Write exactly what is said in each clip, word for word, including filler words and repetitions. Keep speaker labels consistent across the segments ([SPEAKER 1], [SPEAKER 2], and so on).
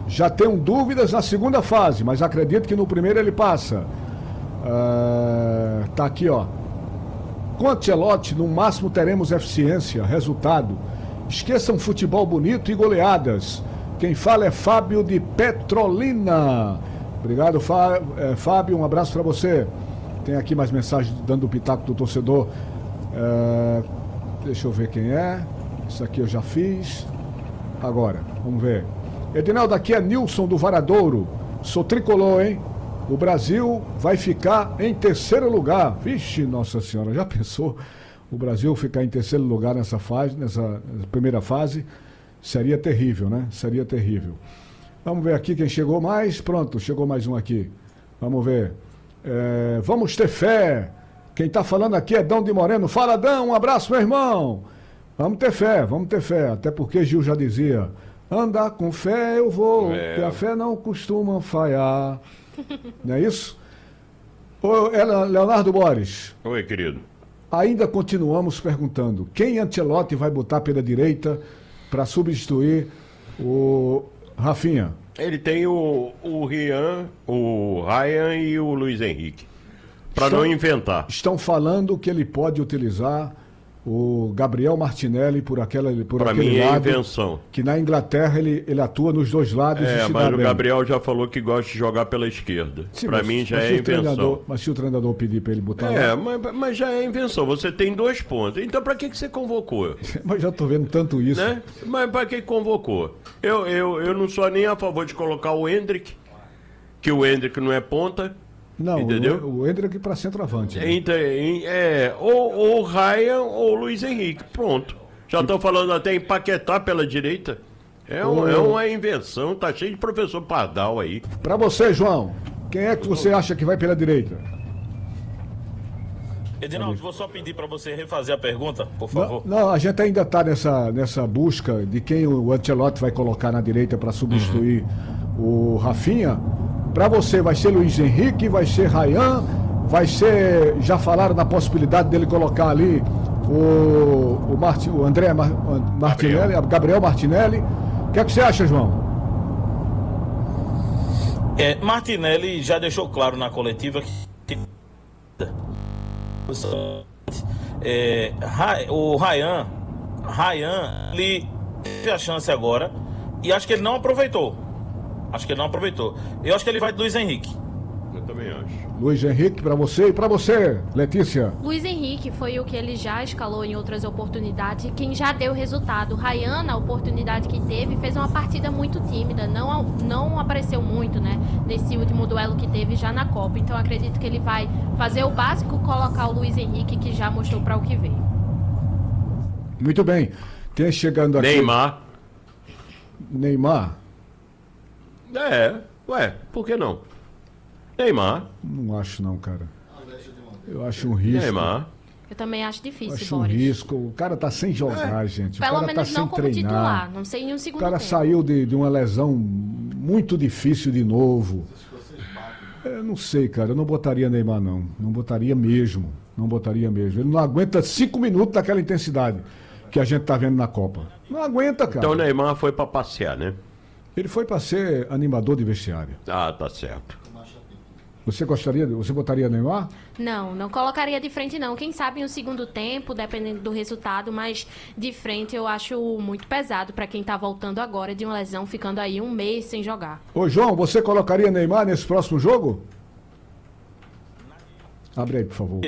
[SPEAKER 1] Já tenho dúvidas na segunda fase, mas acredito que no primeiro ele passa. Uh, tá aqui, ó. Com Ancelotti, no máximo teremos eficiência, resultado. Esqueçam futebol bonito e goleadas. Quem fala é Fábio de Petrolina. Obrigado, Fá, é, Fábio, um abraço para você. Tem aqui mais mensagens dando o pitaco do torcedor. Uh, deixa eu ver quem é. Isso aqui eu já fiz. Agora, vamos ver. Edinaldo, aqui é Nilson do Varadouro. Sou tricolor, hein? O Brasil vai ficar em terceiro lugar. Vixe, Nossa Senhora, já pensou? O Brasil ficar em terceiro lugar nessa fase, nessa primeira fase, seria terrível, né? Seria terrível. Vamos ver aqui quem chegou mais. Pronto, chegou mais um aqui. Vamos ver. É, vamos ter fé. Quem está falando aqui é Dão de Moreno. Fala, Dão, um abraço, meu irmão. Vamos ter fé, vamos ter fé. Até porque Gil já dizia, andar com fé eu vou, é. que a fé não costuma falhar. Não é isso? Ô, Leonardo Borges.
[SPEAKER 2] Oi, querido.
[SPEAKER 1] Ainda continuamos perguntando, quem Ancelotti vai botar pela direita para substituir o Rafinha?
[SPEAKER 2] Ele tem o, o Rian, o Ryan e o Luiz Henrique. Para não inventar.
[SPEAKER 1] Estão falando que ele pode utilizar o Gabriel Martinelli por, aquela, por
[SPEAKER 2] pra
[SPEAKER 1] aquele
[SPEAKER 2] mim é
[SPEAKER 1] lado.
[SPEAKER 2] invenção.
[SPEAKER 1] Que na Inglaterra ele, ele atua nos dois lados.
[SPEAKER 2] É, mas o bem. Gabriel já falou que gosta de jogar pela esquerda. Para mim já é invenção.
[SPEAKER 1] Mas se o treinador pedir para ele botar
[SPEAKER 2] É,
[SPEAKER 1] lá...
[SPEAKER 2] mas, mas já é invenção. Você tem dois pontos. Então para que, que você convocou?
[SPEAKER 1] Mas já tô vendo tanto isso.
[SPEAKER 2] Né? Mas para que convocou? Eu, eu, eu não sou nem a favor de colocar o Endrick, que o Endrick não é ponta.
[SPEAKER 1] Não,
[SPEAKER 2] entendeu?
[SPEAKER 1] o, o Endrick para centroavante. Né?
[SPEAKER 2] Então, é, ou, ou o Ryan ou o Luiz Henrique. Pronto. Já estão falando até em Paquetá pela direita. É, um, é uma invenção, tá cheio de professor Pardal aí.
[SPEAKER 1] Para você, João, quem é que você acha que vai pela direita?
[SPEAKER 3] Edinaldo, vou só pedir para você refazer a pergunta, por favor.
[SPEAKER 1] Não, não, a gente ainda está nessa, nessa busca de quem o Ancelotti vai colocar na direita para substituir uhum. o Rafinha. Para você vai ser Luiz Henrique, vai ser Ryan, vai ser... Já falaram na possibilidade dele colocar ali o, o, Marti, o André Mar, Martinelli, Gabriel. Gabriel Martinelli. O que é que você acha, João?
[SPEAKER 3] É, Martinelli já deixou claro na coletiva que... É, o Ryan, Ryan, ele teve a chance agora e acho que ele não aproveitou. Acho que ele não aproveitou. Eu acho que ele vai de Luiz Henrique.
[SPEAKER 2] Eu também acho.
[SPEAKER 1] Luiz Henrique para você e para você, Letícia.
[SPEAKER 4] Luiz Henrique foi o que ele já escalou em outras oportunidades e quem já deu resultado. O Ryan, na oportunidade que teve, fez uma partida muito tímida, não, não apareceu muito, né? Nesse último duelo que teve já na Copa. Então acredito que ele vai fazer o básico, colocar o Luiz Henrique, que já mostrou para o que veio.
[SPEAKER 1] Muito bem. Tem chegando aqui...
[SPEAKER 2] Neymar.
[SPEAKER 1] Neymar.
[SPEAKER 2] É, ué, por que não? Neymar.
[SPEAKER 1] Não acho não, cara. Eu acho um risco.
[SPEAKER 2] Neymar.
[SPEAKER 4] Eu também acho difícil,
[SPEAKER 1] acho
[SPEAKER 4] Boris.
[SPEAKER 1] um risco. O cara tá sem jogar, é. gente. O
[SPEAKER 4] Pelo
[SPEAKER 1] cara
[SPEAKER 4] menos
[SPEAKER 1] tá
[SPEAKER 4] não
[SPEAKER 1] sem
[SPEAKER 4] como
[SPEAKER 1] treinar.
[SPEAKER 4] titular. Não sei em um segundo
[SPEAKER 1] tempo. O cara
[SPEAKER 4] tempo.
[SPEAKER 1] saiu de, de uma lesão muito difícil de novo. Eu não sei, cara. Eu não botaria Neymar, não. Não botaria mesmo. Não botaria mesmo. Ele não aguenta cinco minutos daquela intensidade que a gente tá vendo na Copa. Não aguenta, cara.
[SPEAKER 2] Então o Neymar foi pra passear, né?
[SPEAKER 1] Ele foi para ser animador de vestiário.
[SPEAKER 2] Ah, tá certo.
[SPEAKER 1] Você gostaria, você botaria Neymar?
[SPEAKER 4] Não, não colocaria de frente não. Quem sabe em um segundo tempo, dependendo do resultado, mas de frente eu acho muito pesado para quem tá voltando agora de uma lesão, ficando aí um mês sem jogar.
[SPEAKER 1] Ô João, você colocaria Neymar nesse próximo jogo? Abre aí, por favor.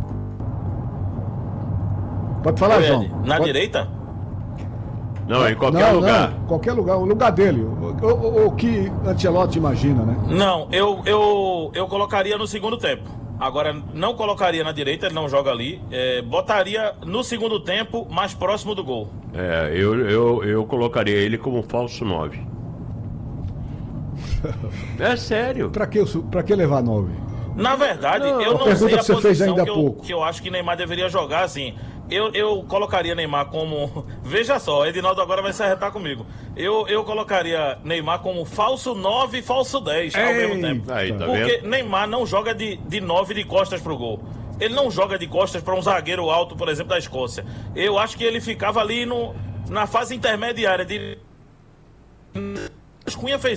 [SPEAKER 1] Pode falar,
[SPEAKER 3] Oi,
[SPEAKER 1] João.
[SPEAKER 3] Na
[SPEAKER 1] Pode...
[SPEAKER 3] direita?
[SPEAKER 2] Não, em qualquer
[SPEAKER 1] não,
[SPEAKER 2] lugar.
[SPEAKER 1] Não, qualquer lugar, o lugar dele. O, o, o que Ancelotti imagina, né?
[SPEAKER 3] Não, eu, eu, eu colocaria no segundo tempo. Agora, não colocaria na direita, ele não joga ali. É, botaria no segundo tempo, mais próximo do gol.
[SPEAKER 2] É, eu, eu, eu colocaria ele como falso nove. É sério.
[SPEAKER 1] Pra que, pra que levar nove?
[SPEAKER 3] Na verdade,
[SPEAKER 2] não,
[SPEAKER 3] eu
[SPEAKER 1] a
[SPEAKER 3] não sei a
[SPEAKER 1] que você
[SPEAKER 3] posição
[SPEAKER 1] fez ainda
[SPEAKER 3] que,
[SPEAKER 1] há
[SPEAKER 3] eu,
[SPEAKER 1] pouco.
[SPEAKER 3] que eu acho que Neymar deveria jogar, assim. Eu, eu colocaria Neymar como... Veja só, Edinaldo agora vai se arretar comigo. Eu, eu colocaria Neymar como falso nove e falso dez ao mesmo tempo.
[SPEAKER 2] Aí, tá
[SPEAKER 3] Porque
[SPEAKER 2] vendo?
[SPEAKER 3] Neymar não joga de, de nove de costas pro gol. Ele não joga de costas para um zagueiro alto, por exemplo, da Escócia. Eu acho que ele ficava ali no, na fase intermediária de... Cunha fez